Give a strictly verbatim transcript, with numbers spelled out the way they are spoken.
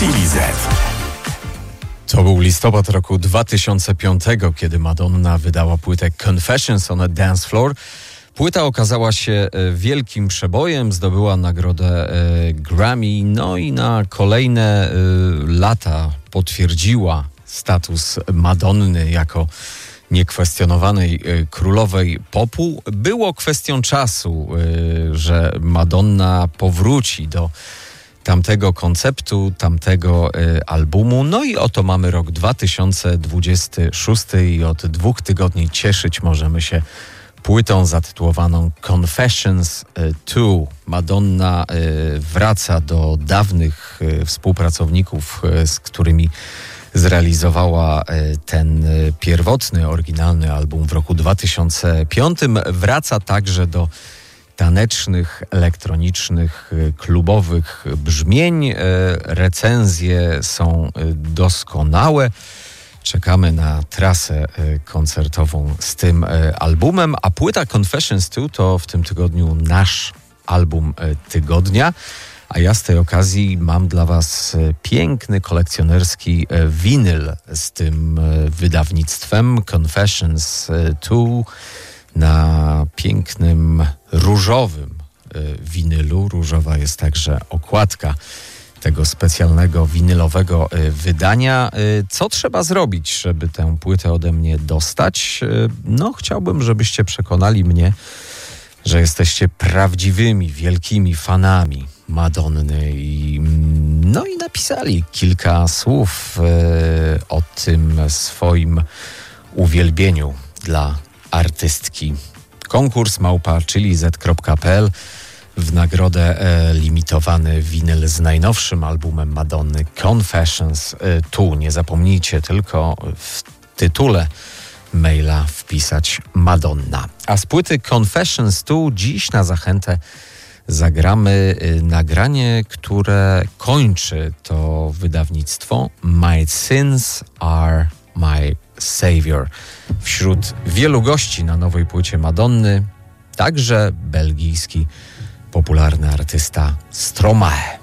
T Z. To był listopad roku dwa tysiące piątego, kiedy Madonna wydała płytę Confessions on a Dance Floor. Płyta okazała się wielkim przebojem, zdobyła nagrodę Grammy, no i na kolejne lata potwierdziła status Madonny jako niekwestionowanej królowej popu. Było kwestią czasu, że Madonna powróci do tamtego konceptu, tamtego y, albumu. No i oto mamy rok dwa tysiące dwudziesty szósty i od dwóch tygodni cieszyć możemy się płytą zatytułowaną Confessions two. Madonna y, wraca do dawnych y, współpracowników, y, z którymi zrealizowała y, ten y, pierwotny, oryginalny album w roku dwa tysiące piątym. Wraca także do tanecznych, elektronicznych, klubowych brzmień. Recenzje są doskonałe. Czekamy na trasę koncertową z tym albumem, a płyta Confessions two to w tym tygodniu nasz album tygodnia. A ja z tej okazji mam dla Was piękny, kolekcjonerski winyl z tym wydawnictwem Confessions two na pięknym, różowym winylu. Różowa jest także okładka tego specjalnego winylowego wydania. Co trzeba zrobić, żeby tę płytę ode mnie dostać? No, chciałbym, żebyście przekonali mnie, że jesteście prawdziwymi, wielkimi fanami Madonny i, no i napisali kilka słów o tym swoim uwielbieniu dla artystki. Konkurs małpa chiliz kropka p l. W nagrodę e, limitowany winyl z najnowszym albumem Madonny Confessions two. Nie zapomnijcie tylko w tytule maila wpisać Madonna. A z płyty Confessions two dziś na zachętę zagramy y, nagranie, które kończy to wydawnictwo. My Sins Are My Savior. Wśród wielu gości na nowej płycie Madonny także belgijski popularny artysta Stromae.